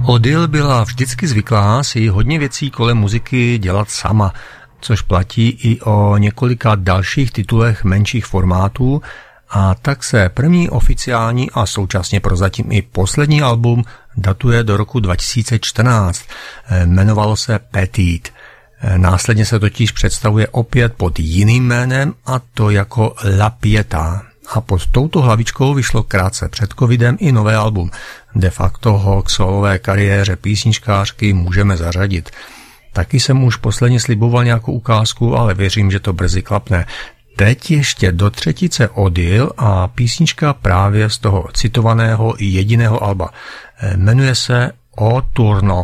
Odile byla vždycky zvyklá si hodně věcí kolem muziky dělat sama, což platí i o několika dalších titulech menších formátů, a tak se první oficiální a současně prozatím i poslední album datuje do roku 2014. Jmenovalo se Petite. Následně se totiž představuje opět pod jiným jménem, a to jako La Pietà. A pod touto hlavičkou vyšlo krátce před covidem i nové album. De facto ho k solové kariéře písničkářky můžeme zařadit. Taky jsem už posledně sliboval nějakou ukázku, ale věřím, že to brzy klapne. Teď ještě do třetice Odile a písnička právě z toho citovaného jediného alba. Jmenuje se O Tourno.